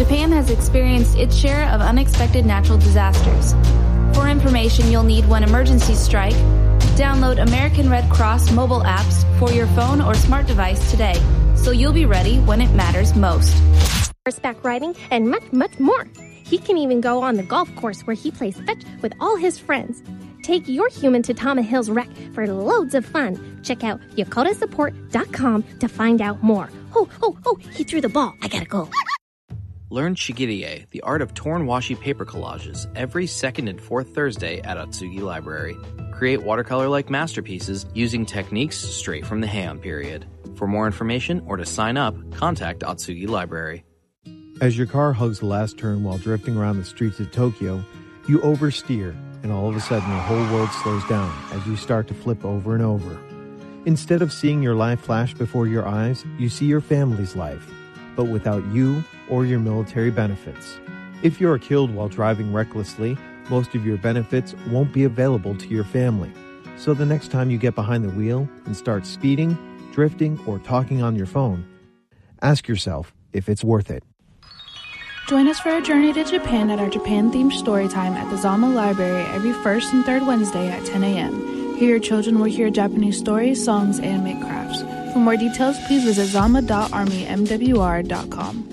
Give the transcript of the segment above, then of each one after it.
Japan has experienced its share of unexpected natural disasters. For information you'll need when emergencies strike, download American Red Cross mobile apps for your phone or smart device today, so you'll be ready when it matters most. Horseback riding, and much, much more. He can even go on the golf course where he plays fetch with all his friends. Take your human to Tama Hills Rec for loads of fun. Check out YakotaSupport.com to find out more. Oh, he threw the ball. I gotta go. Learn Shigirie, the art of torn washi paper collages, every second and fourth Thursday at Atsugi Library. Create watercolor-like masterpieces using techniques straight from the Heian period. For more information or to sign up, contact Atsugi Library. As your car hugs the last turn while drifting around the streets of Tokyo, you oversteer, and all of a sudden your whole world slows down as you start to flip over and over. Instead of seeing your life flash before your eyes, you see your family's life, but without you or your military benefits. If you are killed while driving recklessly, most of your benefits won't be available to your family. So the next time you get behind the wheel and start speeding, drifting, or talking on your phone, ask yourself if it's worth it. Join us for a journey to Japan at our Japan-themed story time at the Zama Library every first and third Wednesday at 10 a.m. Here your children will hear Japanese stories, songs, and make crafts. For more details, please visit zama.armymwr.com.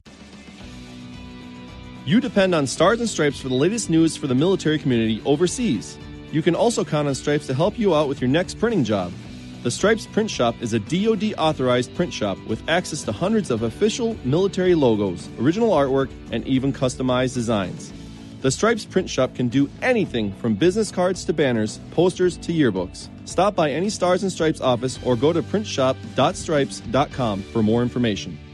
You depend on Stars and Stripes for the latest news for the military community overseas. You can also count on Stripes to help you out with your next printing job. The Stripes Print Shop is a DoD-authorized print shop with access to hundreds of official military logos, original artwork, and even customized designs. The Stripes Print Shop can do anything from business cards to banners, posters to yearbooks. Stop by any Stars and Stripes office or go to printshop.stripes.com for more information.